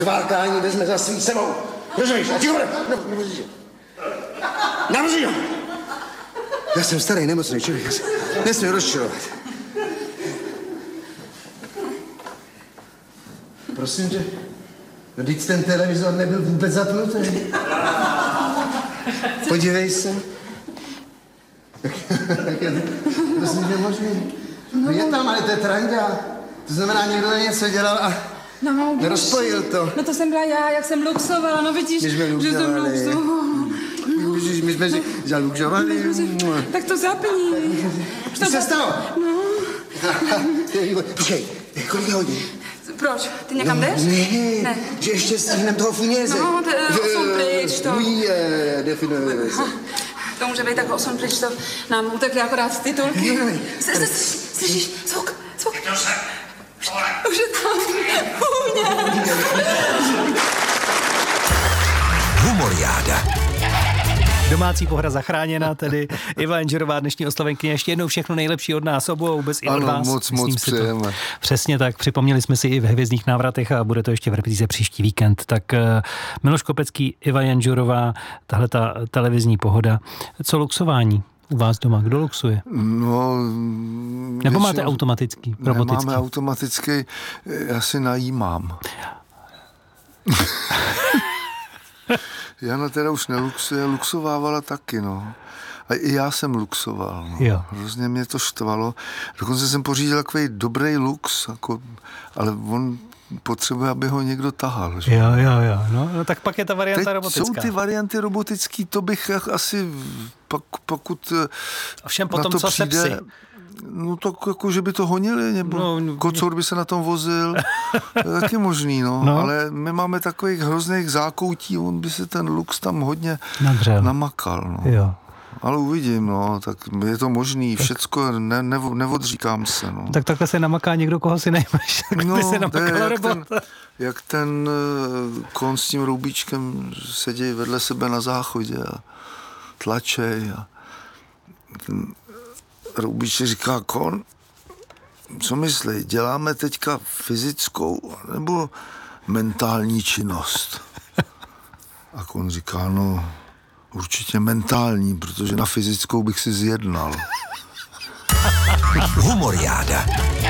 Válkání vezme za svý sebou. Rozumíš? A ticho bude. Navrží ho. Já jsem starý, nemocný člověk. Já se nesmím rozčilovat. Prosím tě, no vždyť ten televizor nebyl vůbec zapnutý. Podívej se. Prosím tě, možný. No je tam, ale to je tranda. To znamená, někdo na něco dělal a nerozpojil to. No to jsem byla já, jak jsem luxovala, no vidíš, že jsem luxovala. Ježiš, my jsme si zaluxovali. Tak to zapni. Co se stalo? No. Počkej, kolik je hodin? Proč? Ty někam jdeš? Ne, že ještě stihnem toho funěze. No, 8 pryč, to. Definuje se. To může být tak 8 pryč, to nám utekly akorát titulky. Slyšíš? Zvuk. Už je tam. Humoriáda. Domácí pohra zachráněna, tedy Iva Janžerová, dnešní oslavenkyně. Ještě jednou všechno nejlepší od nás obou, vůbec i od vás. Moc přejeme. Přesně tak, připomněli jsme si i v Hvězdných návratech a bude to ještě v repríze příští víkend. Tak Miloš Kopecký, Iva Janžerová, tahle ta televizní pohoda. Co luxování u vás doma? Kdo luxuje? No... Nebo máte automatický, robotický? Nemáme automatický, já si najímám. Jana teda už neluxuje, luxovávala taky, no. A i já jsem luxoval, no. Jo. Hrozně mě to štvalo. Dokonce jsem pořídil takový dobrý lux, jako, ale on potřebuje, aby ho někdo tahal. Že? Jo. No, tak pak je ta varianta teď robotická. Jsou ty varianty robotický, to bych asi, pokud Ovšem na potom, to co přijde, se psi? No tak jako, že by to honili, nebo kocour by se na tom vozil, to je taky možný, no. Ale my máme takových hrozných zákoutí, on by se ten lux tam hodně namakal, no. Jo. Ale uvidím, no, tak je to možný, všecko, neodříkám se, no. Tak takhle se namaká někdo, koho si nejmeš, tak by se namakal robot. Jak ten kon s tím roubíčkem sedí vedle sebe na záchodě a tlačej a ten roubíček říká, kon, co myslí, děláme teďka fyzickou nebo mentální činnost? A kon říká, no, určitě mentální, protože na fyzickou bych si zjednal. Humoriáda.